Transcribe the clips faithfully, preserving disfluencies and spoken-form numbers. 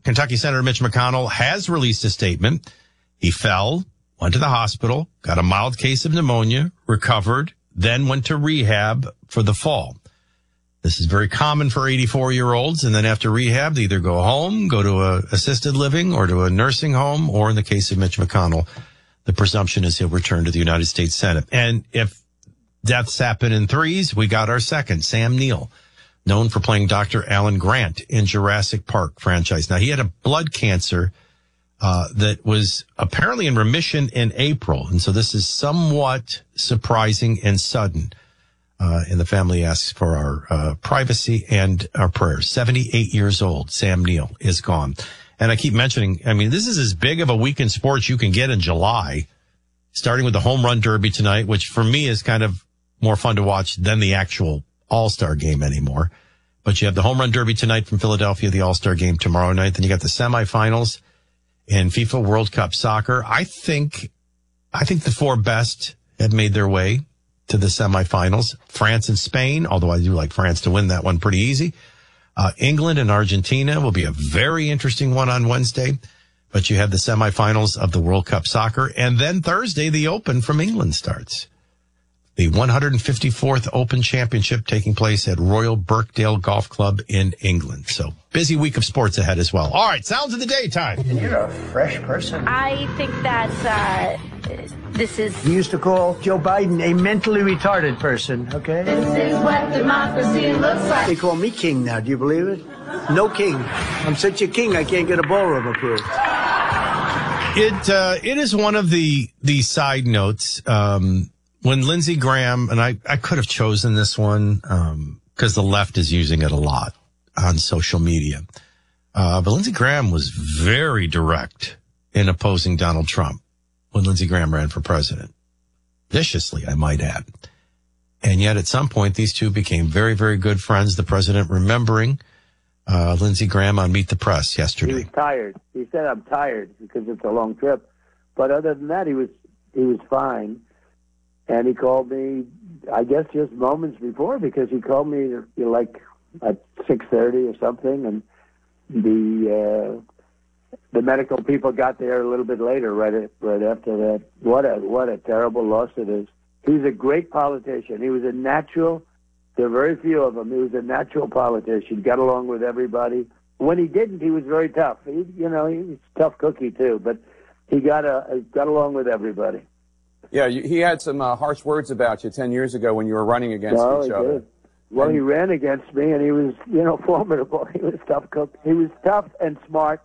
Kentucky Senator Mitch McConnell has released a statement. He fell, went to the hospital, got a mild case of pneumonia, recovered, then went to rehab for the fall. This is very common for eighty-four-year-olds, and then after rehab, they either go home, go to a assisted living, or to a nursing home, or in the case of Mitch McConnell, the presumption is he'll return to the United States Senate. And if deaths happen in threes, we got our second, Sam Neill, known for playing Doctor Alan Grant in Jurassic Park franchise. Now, he had a blood cancer uh that was apparently in remission in April, and so this is somewhat surprising and sudden. Uh, and the family asks for our uh, privacy and our prayers. seventy-eight years old, Sam Neill is gone. And I keep mentioning, I mean, this is as big of a week in sports you can get in July, starting with the home run derby tonight, which for me is kind of more fun to watch than the actual All-Star game anymore. But you have the home run derby tonight from Philadelphia, the All-Star game tomorrow night. Then you got the semifinals in FIFA World Cup soccer. I think, I think the four best have made their way to the semifinals. France and Spain, although I do like France to win that one pretty easy. Uh, England and Argentina will be a very interesting one on Wednesday. But you have the semifinals of the World Cup soccer. And then Thursday, the Open from England starts. The one hundred fifty-fourth Open Championship taking place at Royal Birkdale Golf Club in England. So busy week of sports ahead as well. All right, sounds of the daytime. And you're a fresh person. I think that uh, this is... You used to call Joe Biden a mentally retarded person, okay? This is what democracy looks like. They call me king now. Do you believe it? No king. I'm such a king, I can't get a ballroom approved. It uh, it is one of the, the side notes... Um, When Lindsey Graham, and I, I could have chosen this one um, because the left is using it a lot on social media. Uh, but Lindsey Graham was very direct in opposing Donald Trump when Lindsey Graham ran for president. Viciously, I might add. And yet at some point, these two became very, very good friends. The president remembering uh, Lindsey Graham on Meet the Press yesterday. He was tired. He said, I'm tired because it's a long trip. But other than that, he was he was fine. And he called me, I guess, just moments before, because he called me you know, like at six thirty or something, and the uh, the medical people got there a little bit later, right at, right after that. What a what a terrible loss it is. He's a great politician. He was a natural. There are very few of them. He was a natural politician. Got along with everybody. When he didn't, he was very tough. He, you know, he was a tough cookie too, but he got a got along with everybody. Yeah, you, he had some uh, harsh words about you ten years ago when you were running against no, each he other. Did. Well, and he ran against me, and he was, you know, formidable. He was tough cook. He was tough and smart,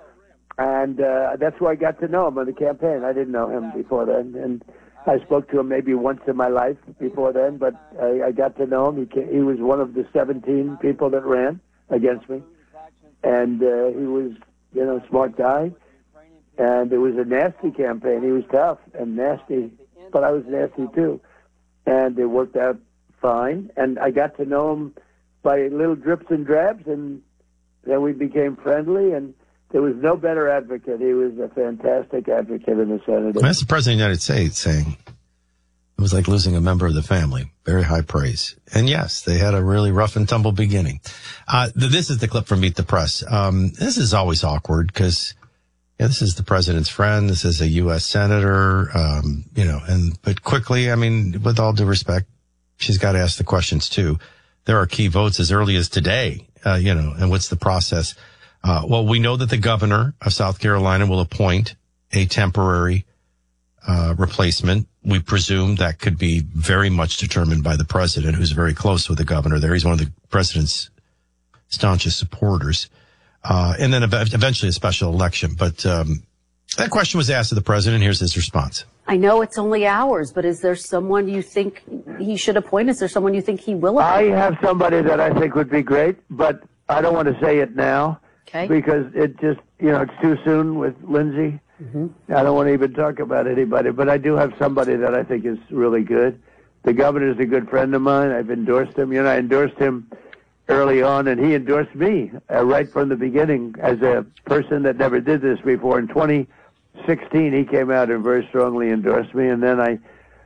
and uh, that's where I got to know him on the campaign. I didn't know him before then, and I spoke to him maybe once in my life before then, but I, I got to know him. He came, he was one of the seventeen people that ran against me, and uh, he was, you know, a smart guy. And it was a nasty campaign. He was tough and nasty, but I was nasty too. And it worked out fine. And I got to know him by little drips and drabs, and then we became friendly. And there was no better advocate. He was a fantastic advocate in the Senate. That's the President of the United States saying it was like losing a member of the family. Very high praise. And yes, they had a really rough and tumble beginning. Uh, this is the clip from Meet the Press. Um, this is always awkward because... Yeah, this is the president's friend. This is a U S senator, um, you know, and, but quickly, I mean, with all due respect, she's got to ask the questions too. There are key votes as early as today, uh, you know, and what's the process? Uh, well, we know that the governor of South Carolina will appoint a temporary, uh, replacement. We presume that could be very much determined by the president, who's very close with the governor there. He's one of the president's staunchest supporters. Uh, and then ev- eventually a special election. But um, that question was asked of the president. Here's his response. I know it's only hours, but is there someone you think he should appoint? Is there someone you think he will appoint? I have somebody that I think would be great, but I don't want to say it now. Okay. Because it just, you know, it's too soon with Lindsey. Mm-hmm. I don't want to even talk about anybody, but I do have somebody that I think is really good. The governor is a good friend of mine. I've endorsed him. You know, I endorsed him early on, and he endorsed me uh, right from the beginning as a person that never did this before. In twenty sixteen, he came out and very strongly endorsed me, and then I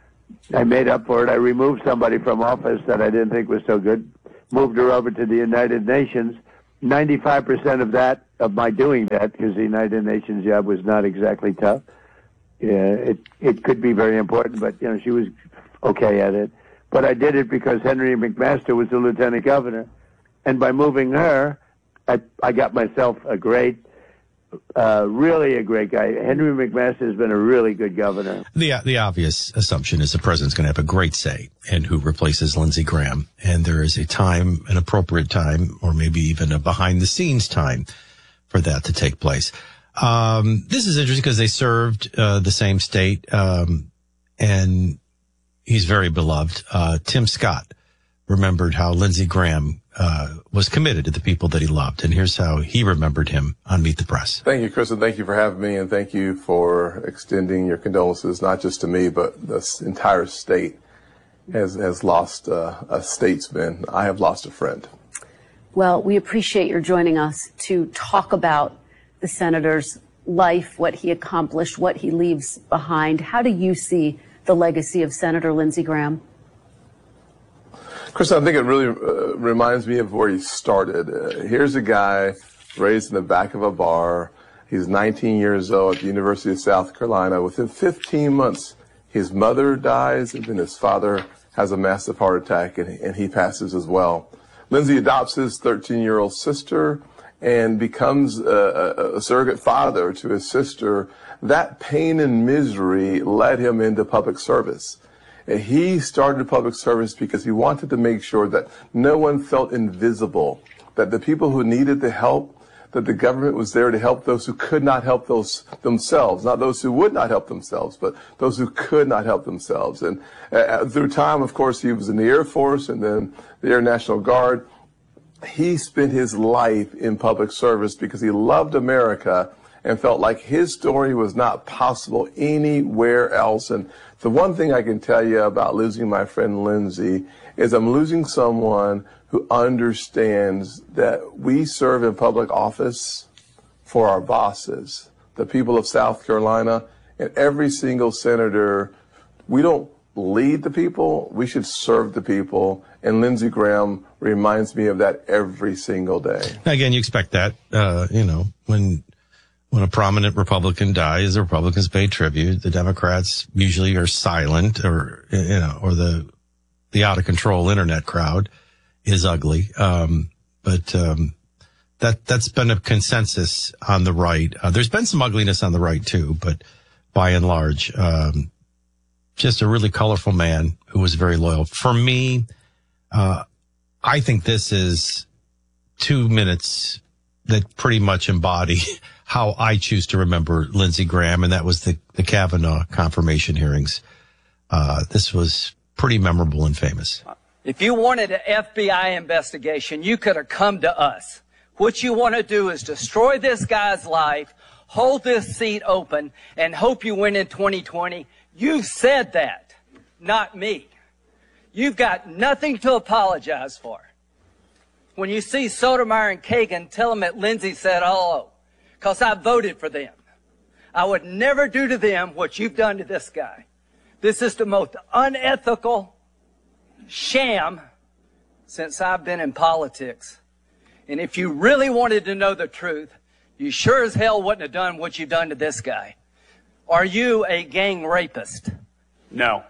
I made up for it. I removed somebody from office that I didn't think was so good, moved her over to the United Nations. ninety-five percent of that of my doing that, because the United Nations job was not exactly tough. Yeah, it it could be very important, but you know she was okay at it. But I did it because Henry McMaster was the lieutenant governor, and by moving her, I I got myself a great, uh, really a great guy. Henry McMaster has been a really good governor. The the obvious assumption is the president's going to have a great say in who replaces Lindsey Graham, and there is a time, an appropriate time, or maybe even a behind the scenes time for that to take place. Um, this is interesting because they served uh, the same state, um, and he's very beloved. Uh, Tim Scott remembered how Lindsey Graham uh, was committed to the people that he loved, and here's how he remembered him on Meet the Press. Thank you, Chris, and thank you for having me, and thank you for extending your condolences, not just to me, but the entire state has, has lost uh, a statesman. I have lost a friend. Well, we appreciate your joining us to talk about the senator's life, what he accomplished, what he leaves behind. How do you see the legacy of Senator Lindsey Graham? Chris, I think it really uh, reminds me of where he started. Uh, here's a guy raised in the back of a bar. He's nineteen years old at the University of South Carolina. Within fifteen months, his mother dies, and then his father has a massive heart attack, and, and he passes as well. Lindsey adopts his thirteen-year-old sister and becomes a, a, a surrogate father to his sister. That pain and misery led him into public service. And he started public service because he wanted to make sure that no one felt invisible, that the people who needed the help, that the government was there to help those who could not help those themselves, not those who would not help themselves, but those who could not help themselves. And uh, through time, of course, he was in the Air Force and then the Air National Guard. He spent his life in public service because he loved America and felt like his story was not possible anywhere else. And the one thing I can tell you about losing my friend Lindsey is I'm losing someone who understands that we serve in public office for our bosses, the people of South Carolina, and every single senator. We don't lead the people, we should serve the people. And Lindsey Graham reminds me of that every single day. Again, you expect that, uh, you know, when when a prominent Republican dies, the Republicans pay tribute. The Democrats usually are silent, or, you know, or the the out of control internet crowd is ugly. Um, but um, that that's been a consensus on the right. Uh, there's been some ugliness on the right too, but by and large, um, just a really colorful man who was very loyal. For me, uh, I think this is two minutes that pretty much embody how I choose to remember Lindsey Graham, and that was the, the Kavanaugh confirmation hearings. Uh, this was pretty memorable and famous. If you wanted an F B I investigation, you could have come to us. What you want to do is destroy this guy's life, hold this seat open, and hope you win in twenty twenty. You've said that, not me. You've got nothing to apologize for. When you see Sotomayor and Kagan, tell them that Lindsey said hello, because I voted for them. I would never do to them what you've done to this guy. This is the most unethical sham since I've been in politics. And if you really wanted to know the truth, you sure as hell wouldn't have done what you've done to this guy. Are you a gang rapist? No.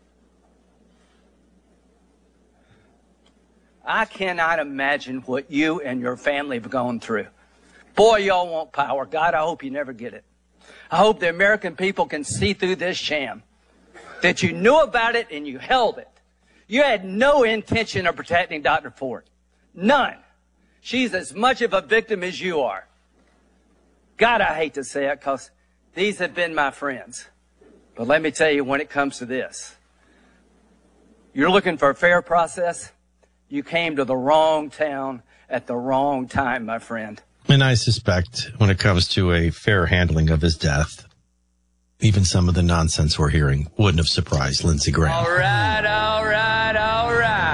I cannot imagine what you and your family have gone through. Boy, y'all want power. God, I hope you never get it. I hope the American people can see through this sham, that you knew about it and you held it. You had no intention of protecting Doctor Ford. None. She's as much of a victim as you are. God, I hate to say it, because these have been my friends. But let me tell you, when it comes to this, you're looking for a fair process. You came to the wrong town at the wrong time, my friend. And I suspect when it comes to a fair handling of his death, even some of the nonsense we're hearing wouldn't have surprised Lindsey Graham. All right, all right, all right.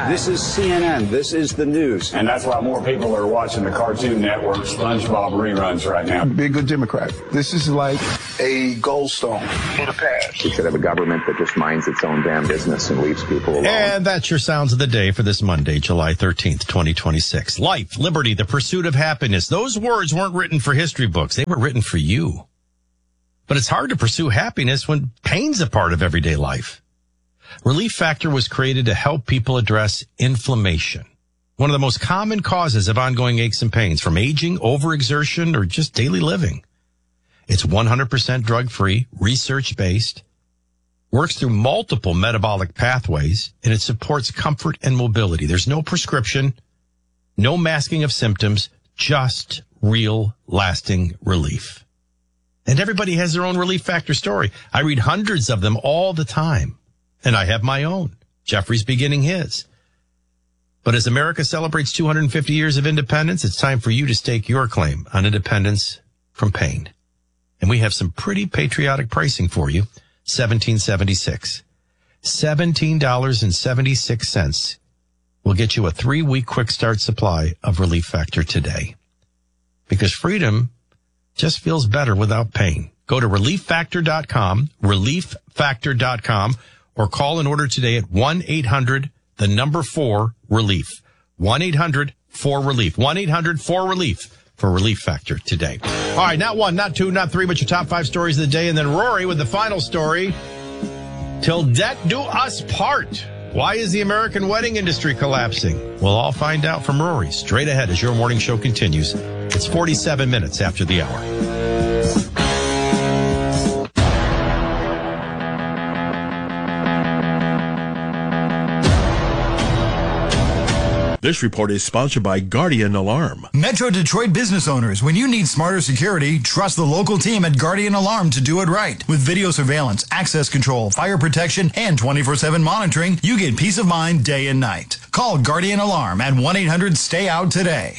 live. This is C N N. This is the news. And that's why more people are watching the Cartoon Network SpongeBob reruns right now. Be a good Democrat. This is like a goldstone for the past. We should have a government that just minds its own damn business and leaves people alone. And that's your sounds of the day for this Monday, July thirteenth, twenty twenty-six. Life, liberty, the pursuit of happiness. Those words weren't written for history books. They were written for you. But it's hard to pursue happiness when pain's a part of everyday life. Relief Factor was created to help people address inflammation, one of the most common causes of ongoing aches and pains, from aging, overexertion, or just daily living. It's one hundred percent drug-free, research-based, works through multiple metabolic pathways, and it supports comfort and mobility. There's no prescription, no masking of symptoms, just real lasting relief. And everybody has their own Relief Factor story. I read hundreds of them all the time. And I have my own. Jeffrey's beginning his. But as America celebrates two hundred fifty years of independence, it's time for you to stake your claim on independence from pain. And we have some pretty patriotic pricing for you. seventeen seventy-six. seventeen dollars and seventy-six cents will get you a three-week quick start supply of Relief Factor today. Because freedom just feels better without pain. Go to relief factor dot com, relief factor dot com, or call and order today at one eight hundred, the number four, relief. one eight hundred four relief. one eight hundred four relief for Relief Factor today. All right, not one, not two, not three, but your top five stories of the day. And then Rory with the final story. Till death do us part. Why is the American wedding industry collapsing? We'll all find out from Rory straight ahead as your morning show continues. It's forty-seven minutes after the hour. This report is sponsored by Guardian Alarm. Metro Detroit business owners, when you need smarter security, trust the local team at Guardian Alarm to do it right. With video surveillance, access control, fire protection, and twenty-four seven monitoring, you get peace of mind day and night. Call Guardian Alarm at one eight hundred stay out today.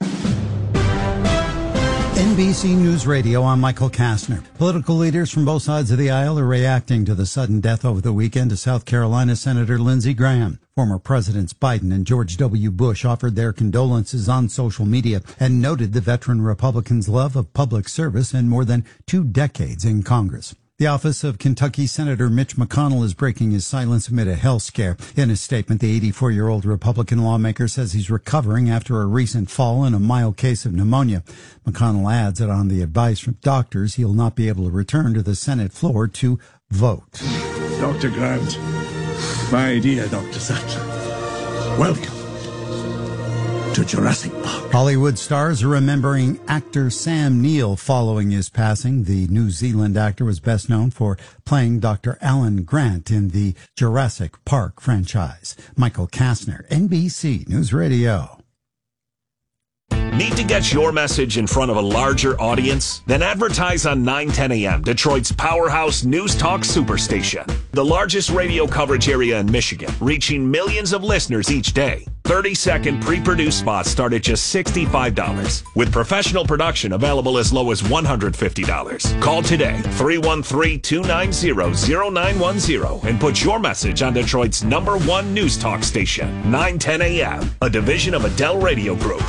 N B C News Radio, I'm Michael Kastner. Political leaders from both sides of the aisle are reacting to the sudden death over the weekend of South Carolina Senator Lindsey Graham. Former Presidents Biden and George W. Bush offered their condolences on social media and noted the veteran Republican's love of public service and more than two decades in Congress. The office of Kentucky Senator Mitch McConnell is breaking his silence amid a health scare. In a statement, the eighty-four-year-old Republican lawmaker says he's recovering after a recent fall and a mild case of pneumonia. McConnell adds that on the advice from doctors, he'll not be able to return to the Senate floor to vote. Doctor Grant, my dear Doctor Sattler, welcome to Jurassic Park. Hollywood stars are remembering actor Sam Neill following his passing. The New Zealand actor was best known for playing Doctor Alan Grant in the Jurassic Park franchise. Michael Kastner, N B C News Radio. Need to get your message in front of a larger audience? Then advertise on nine ten A M, Detroit's powerhouse news talk superstation. The largest radio coverage area in Michigan, reaching millions of listeners each day. thirty-second pre-produced spots start at just sixty-five dollars, with professional production available as low as one hundred fifty dollars. Call today, three one three, two nine zero, zero nine one zero, and put your message on Detroit's number one news talk station, nine ten A M, a division of Adele Radio Group.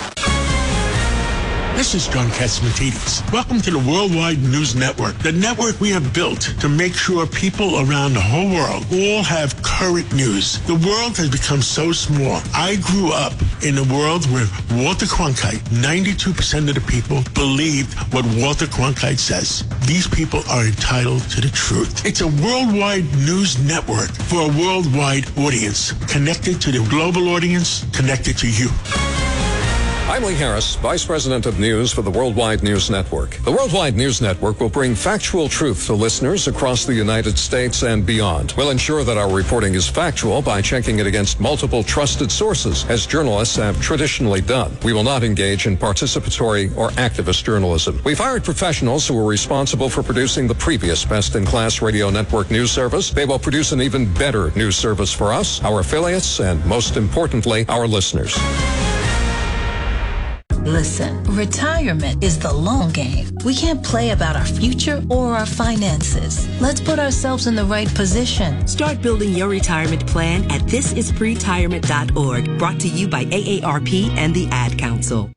This is John Catsimatidis. Welcome to the Worldwide News Network, the network we have built to make sure people around the whole world all have current news. The world has become so small. I grew up in a world where Walter Cronkite, ninety-two percent of the people believed what Walter Cronkite says. These people are entitled to the truth. It's a worldwide news network for a worldwide audience, connected to the global audience, connected to you. I'm Lee Harris, Vice President of News for the Worldwide News Network. The Worldwide News Network will bring factual truth to listeners across the United States and beyond. We'll ensure that our reporting is factual by checking it against multiple trusted sources, as journalists have traditionally done. We will not engage in participatory or activist journalism. We've hired professionals who are responsible for producing the previous best-in-class radio network news service. They will produce an even better news service for us, our affiliates, and most importantly, our listeners. Listen, retirement is the long game. We can't play about our future or our finances. Let's put ourselves in the right position. Start building your retirement plan at this is pretirement dot org. Brought to you by A A R P and the Ad Council.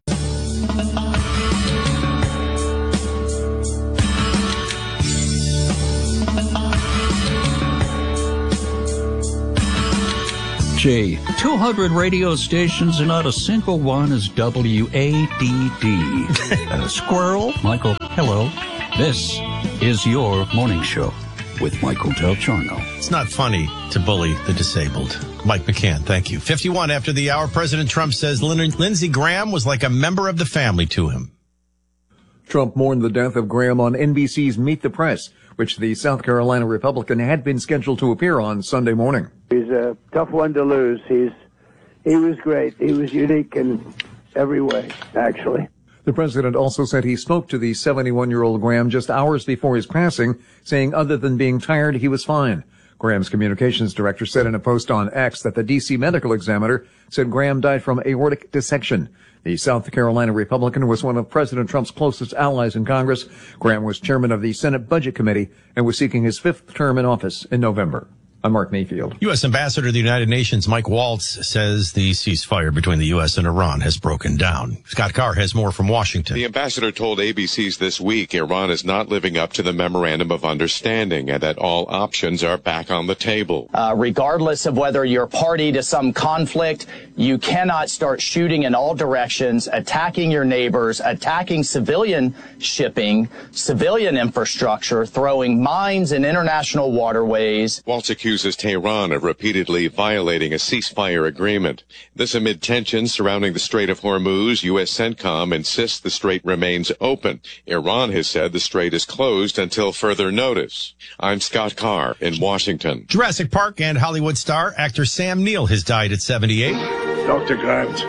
Gee, two hundred radio stations and not a single one is W A D D. uh, Squirrel, Michael, hello. This is your morning show with Michael Del Giorno. It's not funny to bully the disabled. Mike McCann, thank you. fifty-one after the hour, President Trump says Lin- Lindsey Graham was like a member of the family to him. Trump mourned the death of Graham on N B C's Meet the Press, which the South Carolina Republican had been scheduled to appear on Sunday morning. He's a tough one to lose. He's he was great. He was unique in every way, actually. The president also said he spoke to the seventy-one-year-old Graham just hours before his passing, saying other than being tired, he was fine. Graham's communications director said in a post on X that the D C medical examiner said Graham died from aortic dissection. The South Carolina Republican was one of President Trump's closest allies in Congress. Graham was chairman of the Senate Budget Committee and was seeking his fifth term in office in November. I'm Mark Mayfield. U S. Ambassador to the United Nations Mike Waltz says the ceasefire between the U S and Iran has broken down. Scott Carr has more from Washington. The ambassador told A B C's This Week Iran is not living up to the Memorandum of Understanding and that all options are back on the table. Uh, regardless of whether you're party to some conflict, you cannot start shooting in all directions, attacking your neighbors, attacking civilian shipping, civilian infrastructure, throwing mines in international waterways. Waltz accuses Tehran of repeatedly violating a ceasefire agreement. This amid tensions surrounding the Strait of Hormuz. U S CENTCOM insists the strait remains open. Iran has said the strait is closed until further notice. I'm Scott Carr in Washington. Jurassic Park and Hollywood star actor Sam Neill has died at seventy-eight. Doctor Grant,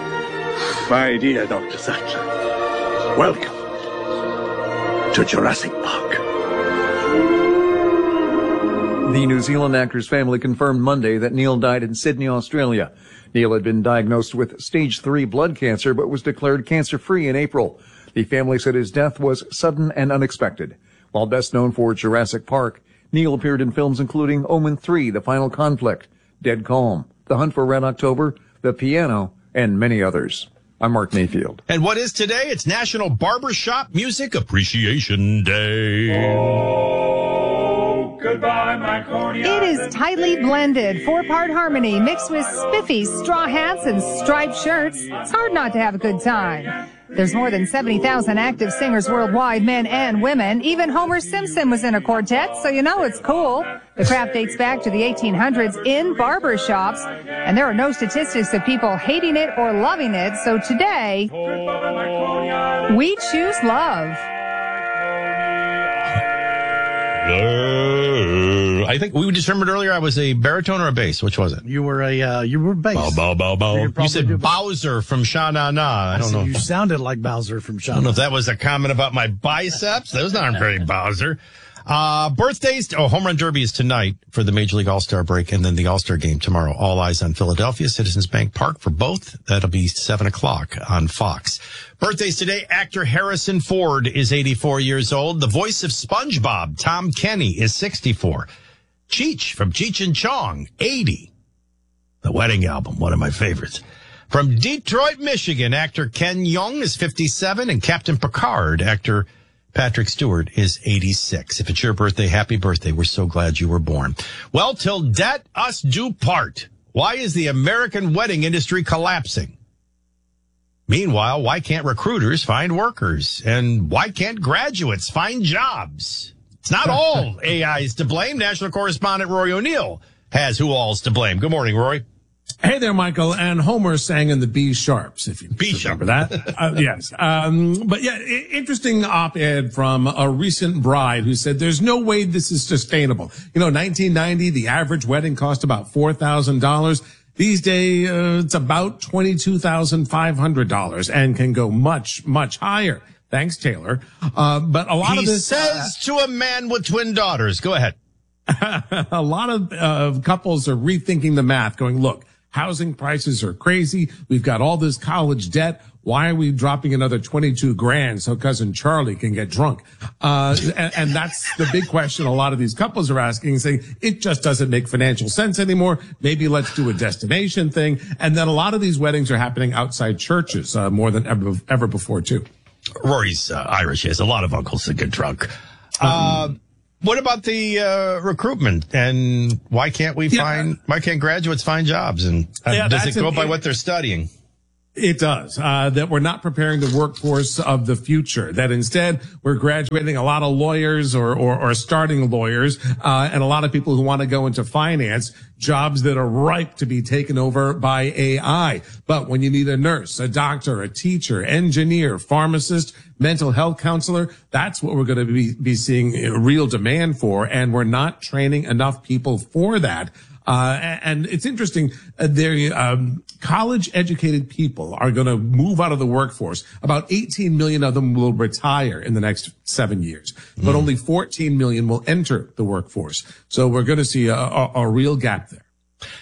my dear Doctor Sattler, welcome to Jurassic Park. The New Zealand actor's family confirmed Monday that Neil died in Sydney, Australia. Neil had been diagnosed with stage three blood cancer, but was declared cancer-free in April. The family said his death was sudden and unexpected. While best known for Jurassic Park, Neil appeared in films including Omen three, The Final Conflict, Dead Calm, The Hunt for Red October, The Piano, and many others. I'm Mark Mayfield. And what is today? It's National Barbershop Music Appreciation Day. Oh, goodbye, my corny. It is tightly blended, four-part harmony mixed with spiffy straw hats and striped shirts. It's hard not to have a good time. There's more than seventy thousand active singers worldwide, men and women. Even Homer Simpson was in a quartet, so you know it's cool. The craft dates back to the eighteen hundreds in barbershops, and there are no statistics of people hating it or loving it. So today, we choose love. Uh, I think we determined earlier I was a baritone or a bass. Which was it? You were a uh, you were bass. Bow, bow, bow, bow. You, you said Bowser from Sha Na Na. I don't I know. You sounded like Bowser from Sha Na Na. I don't know if that was a comment about my biceps. Those aren't very Bowser. Uh, birthdays. Oh, Home Run Derby is tonight for the Major League All-Star break, and then the All-Star game tomorrow. All eyes on Philadelphia, Citizens Bank Park for both. That'll be seven o'clock on Fox. Birthdays today. Actor Harrison Ford is eighty-four years old. The voice of SpongeBob, Tom Kenny, is sixty-four. Cheech from Cheech and Chong, eighty. The Wedding Album, one of my favorites. From Detroit, Michigan, actor Ken Jeong is fifty-seven, and Captain Picard, actor Patrick Stewart, is eighty-six. If it's your birthday, happy birthday. We're so glad you were born. Well, till debt us do part. Why is the American wedding industry collapsing? Meanwhile, why can't recruiters find workers? And why can't graduates find jobs? It's not all A Is to blame. National correspondent Rory O'Neill has who all's to blame. Good morning, Rory. Hey there, Michael. And Homer sang in the B Sharps, if you B Sharp. remember that. uh, yes. Um, but yeah, I- interesting op-ed from a recent bride who said there's no way this is sustainable. You know, nineteen ninety, the average wedding cost about four thousand dollars. These days, uh, it's about twenty-two thousand five hundred dollars and can go much, much higher. Thanks, Taylor. Uh, but a lot he of this says uh, to a man with twin daughters. Go ahead. A lot of uh, couples are rethinking the math, going, look, housing prices are crazy. We've got all this college debt. why are we dropping another twenty-two grand so cousin Charlie can get drunk? Uh, and, and that's the big question a lot of these couples are asking, saying it just doesn't make financial sense anymore. Maybe let's do a destination thing. And then a lot of these weddings are happening outside churches, uh, more than ever, ever before too. Rory's uh, Irish. He has a lot of uncles that get drunk. Um, uh, what about the uh, recruitment, and why can't we yeah. find, why can't graduates find jobs? And uh, yeah, does it go an, by what they're studying? It does. Uh, that we're not preparing the workforce of the future. That instead we're graduating a lot of lawyers or, or, or starting lawyers, uh, and a lot of people who want to go into finance, jobs that are ripe to be taken over by A I. But when you need a nurse, a doctor, a teacher, engineer, pharmacist, mental health counselor, that's what we're going to be, be seeing real demand for. And we're not training enough people for that. Uh, and it's interesting, uh, they're, um, college-educated people are going to move out of the workforce. About eighteen million of them will retire in the next seven years, but mm. only fourteen million will enter the workforce. So we're going to see a, a, a real gap there.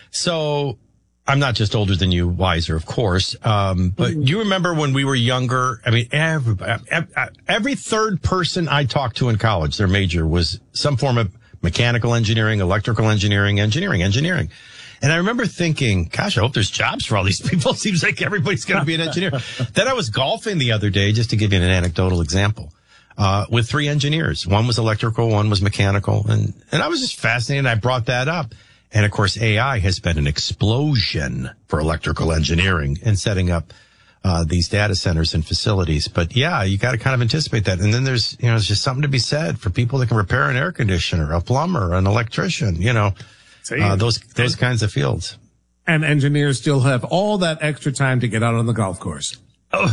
So I'm not just older than you, wiser, of course. Um, but mm. you remember when we were younger? I mean, every, every third person I talked to in college, their major was some form of mechanical engineering, electrical engineering, engineering, engineering. And I remember thinking, gosh, I hope there's jobs for all these people. Seems like everybody's going to be an engineer. Then I was golfing the other day, just to give you an anecdotal example, uh, with three engineers. One was electrical, one was mechanical. And, and I was just fascinated. I brought that up. And of course, A I has been an explosion for electrical engineering and setting up Uh, these data centers and facilities. But yeah, you got to kind of anticipate that. And then there's, you know, there's just something to be said for people that can repair an air conditioner, a plumber, an electrician, you know, uh, those, those kinds of fields. And engineers still have all that extra time to get out on the golf course. Oh,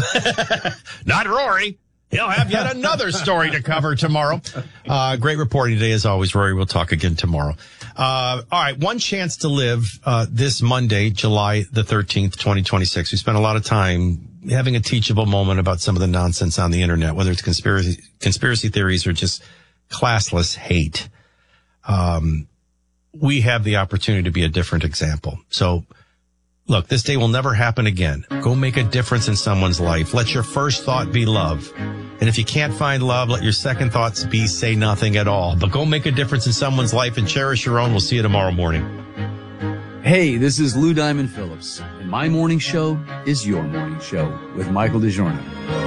not Rory. He'll have yet another story to cover tomorrow. Uh, great reporting today, as always, Rory. We'll talk again tomorrow. Uh, all right. One chance to live, uh, this Monday, July the thirteenth, twenty twenty-six. We spent a lot of time having a teachable moment about some of the nonsense on the internet, whether it's conspiracy, conspiracy theories or just classless hate. Um, we have the opportunity to be a different example. So, look, this day will never happen again. Go make a difference in someone's life. Let your first thought be love. And if you can't find love, let your second thoughts be say nothing at all. But go make a difference in someone's life and cherish your own. We'll see you tomorrow morning. Hey, this is Lou Diamond Phillips, and my morning show is your morning show with Michael DeJorno.